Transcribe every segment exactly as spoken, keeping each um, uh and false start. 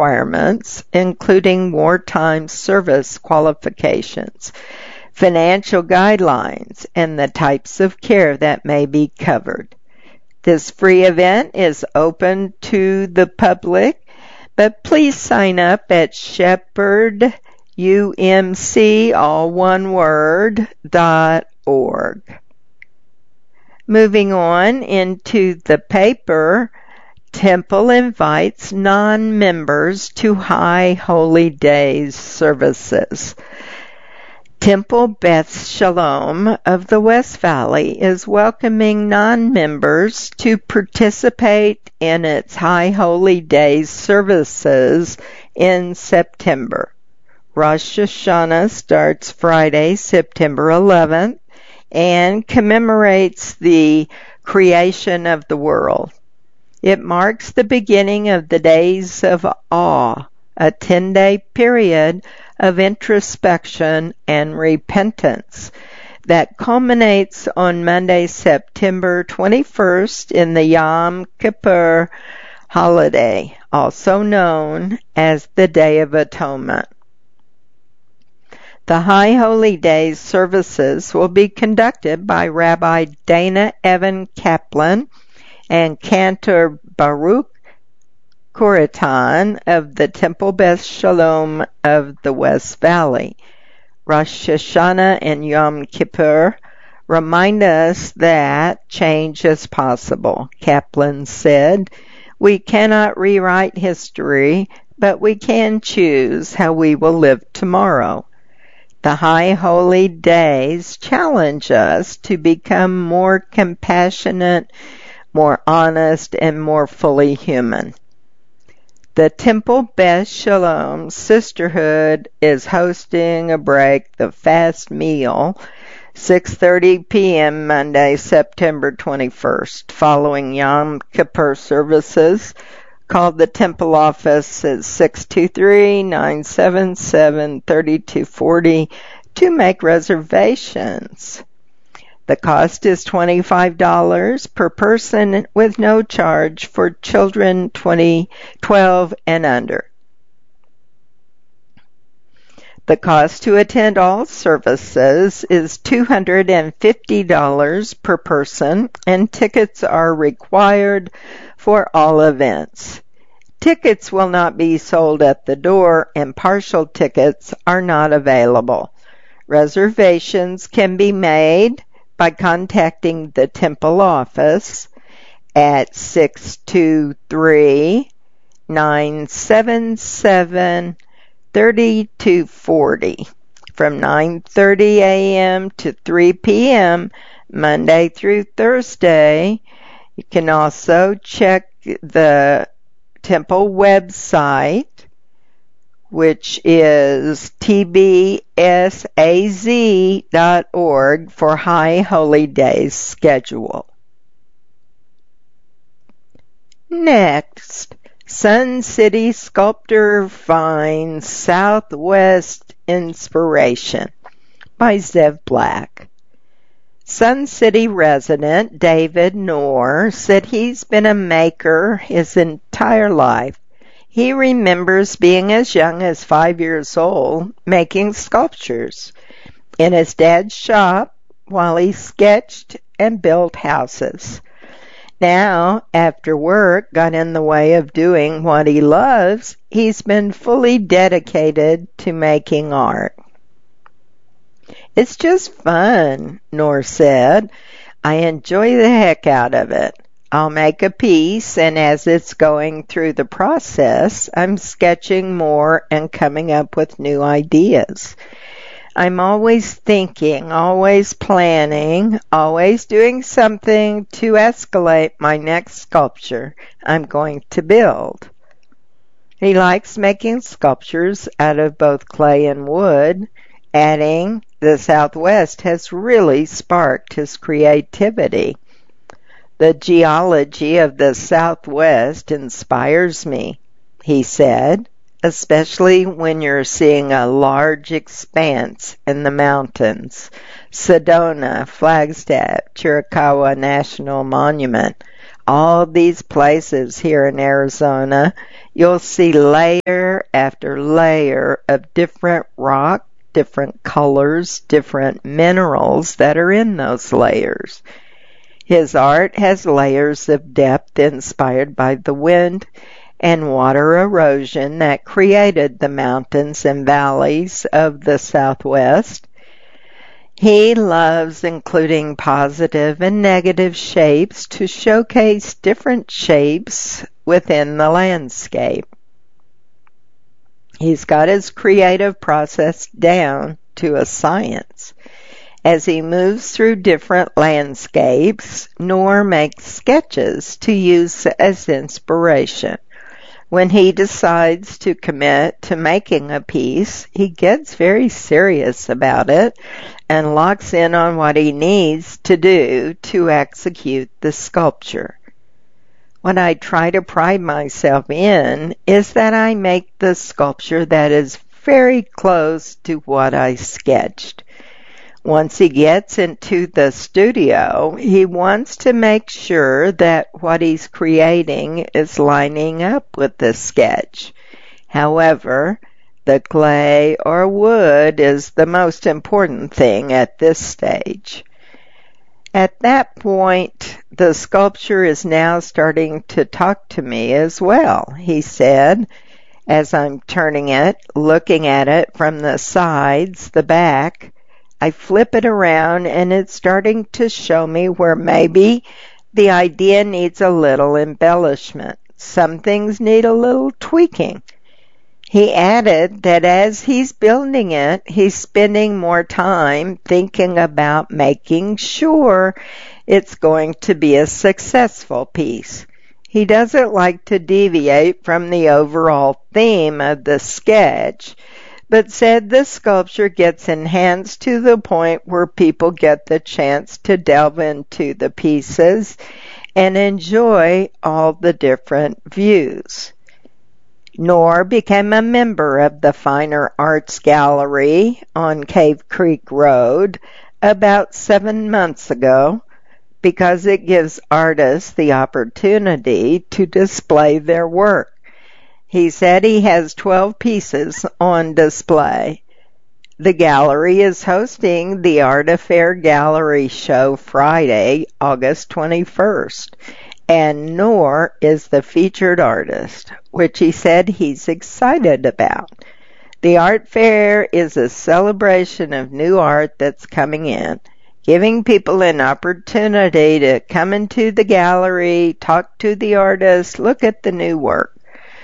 requirements, including wartime service qualifications, financial guidelines, and the types of care that may be covered. This free event is open to the public, but please sign up at shepherd u m c, all one word, dot org. Moving on into the paper, Temple invites non-members to High Holy Days services. Temple Beth Shalom of the West Valley is welcoming non-members to participate in its High Holy Days services in September. Rosh Hashanah starts Friday, September eleventh, and commemorates the creation of the world. It marks the beginning of the Days of Awe, a ten-day period of introspection and repentance that culminates on Monday, September twenty-first in the Yom Kippur holiday, also known as the Day of Atonement. The High Holy Days services will be conducted by Rabbi Dana Evan Kaplan and Cantor Baruch Kuritan of the Temple Beth Shalom of the West Valley. Rosh Hashanah and Yom Kippur remind us that change is possible. Kaplan said, "We cannot rewrite history, but we can choose how we will live tomorrow." The High Holy Days challenge us to become more compassionate, more honest, and more fully human. The Temple Beth Shalom Sisterhood is hosting a break the fast meal, six thirty p.m. Monday, September twenty-first, following Yom Kippur services. Call the Temple office at six two three, nine seven seven, three two four zero to make reservations. The cost is twenty-five dollars per person with no charge for children twenty, twelve and under. The cost to attend all services is two hundred fifty dollars per person, and tickets are required for all events. Tickets will not be sold at the door, and partial tickets are not available. Reservations can be made by contacting the Temple office at six two three, nine seven seven, three two four zero from nine thirty a.m. to three p.m. Monday through Thursday. You can also check the Temple website, which is t b s a z dot org, for High Holy Days schedule. Next, Sun City sculptor finds Southwest inspiration by Zev Black. Sun City resident David Knorr said he's been a maker his entire life. He remembers being as young as five years old making sculptures in his dad's shop while he sketched and built houses. Now, after work got in the way of doing what he loves, he's been fully dedicated to making art. "It's just fun," Knorr said. "I enjoy the heck out of it. I'll make a piece, and as it's going through the process, I'm sketching more and coming up with new ideas. I'm always thinking, always planning, always doing something to escalate my next sculpture I'm going to build." He likes making sculptures out of both clay and wood, adding, "The Southwest has really sparked his creativity. The geology of the Southwest inspires me," he said, "especially when you're seeing a large expanse in the mountains. Sedona, Flagstaff, Chiricahua National Monument, all these places here in Arizona, you'll see layer after layer of different rock, different colors, different minerals that are in those layers. His art has layers of depth inspired by the wind and water erosion that created the mountains and valleys of the Southwest. He loves including positive and negative shapes to showcase different shapes within the landscape. He's got his creative process down to a science. As he moves through different landscapes, Noor makes sketches to use as inspiration. When he decides to commit to making a piece, he gets very serious about it and locks in on what he needs to do to execute the sculpture. What I try to pride myself in is that I make the sculpture that is very close to what I sketched. Once he gets into the studio, he wants to make sure that what he's creating is lining up with the sketch. However, the clay or wood is the most important thing at this stage. At that point, the sculpture is now starting to talk to me as well, he said, as I'm turning it, looking at it from the sides, the back. I flip it around and it's starting to show me where maybe the idea needs a little embellishment. Some things need a little tweaking. He added that as he's building it, he's spending more time thinking about making sure it's going to be a successful piece. He doesn't like to deviate from the overall theme of the sketch, but said the sculpture gets enhanced to the point where people get the chance to delve into the pieces and enjoy all the different views. Noor became a member of the Finer Arts Gallery on Cave Creek Road about seven months ago because it gives artists the opportunity to display their work. He said he has twelve pieces on display. The gallery is hosting the Art Affair Gallery Show Friday, August twenty-first, and Noor is the featured artist, which he said he's excited about. The art fair is a celebration of new art that's coming in, giving people an opportunity to come into the gallery, talk to the artist, look at the new work.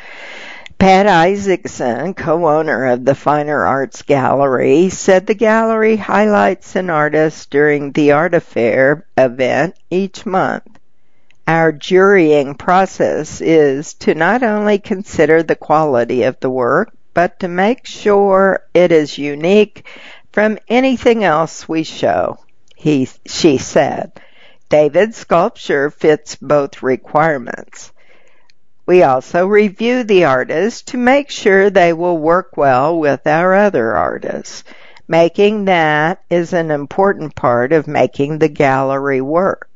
Pat Isaacson, co-owner of the Finer Arts Gallery, said the gallery highlights an artist during the Art Affair event each month. Our jurying process is to not only consider the quality of the work, but to make sure it is unique from anything else we show, he, she said. David's sculpture fits both requirements. We also review the artists to make sure they will work well with our other artists. Making that is an important part of making the gallery work.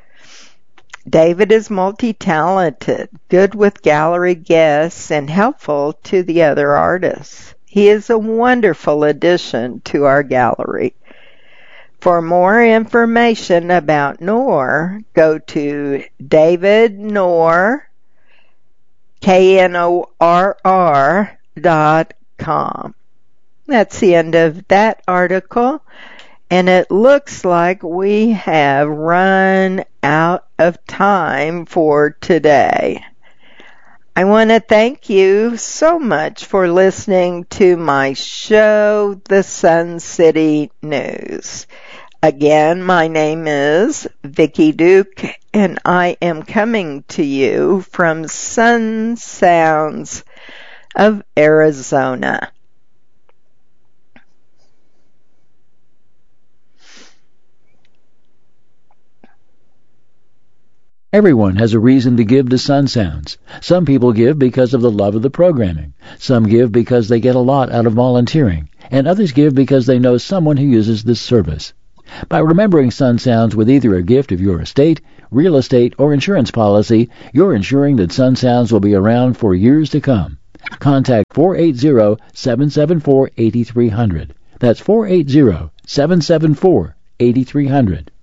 David is multi-talented, good with gallery guests, and helpful to the other artists. He is a wonderful addition to our gallery. For more information about Noor, go to David Noor, K N O R R dot com. That's the end of that article, and it looks like we have run out of time for today. I want to thank you so much for listening to my show, The Sun City News. Again, my name is Vicki Duke, and I am coming to you from Sun Sounds of Arizona. Everyone has a reason to give to Sun Sounds. Some people give because of the love of the programming. Some give because they get a lot out of volunteering. And others give because they know someone who uses this service. By remembering Sun Sounds with either a gift of your estate real estate, or insurance policy, you're ensuring that Sun Sounds will be around for years to come. Contact four eight zero, seven seven four, eight three zero zero. That's four eight zero, seven seven four, eight three zero zero.